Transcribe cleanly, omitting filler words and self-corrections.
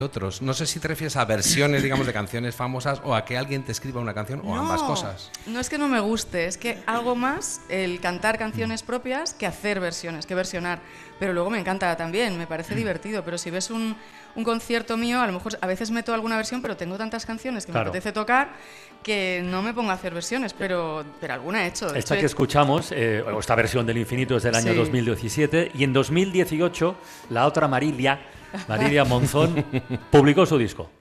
otros. No sé si te refieres a versiones, digamos, de canciones famosas o a que alguien te escriba una canción o ambas cosas. No es que no me guste, es que hago más el cantar canciones propias que hacer versiones, que versionar. Pero luego me encanta también, me parece divertido. Pero si ves un concierto mío, a lo mejor a veces meto alguna versión, pero tengo tantas canciones que me apetece tocar que no me pongo a hacer versiones, pero alguna he hecho. Esta que escuchamos, esta versión del Infinito es del año 2017, y en 2018 la otra Marilia Monzón publicó su disco.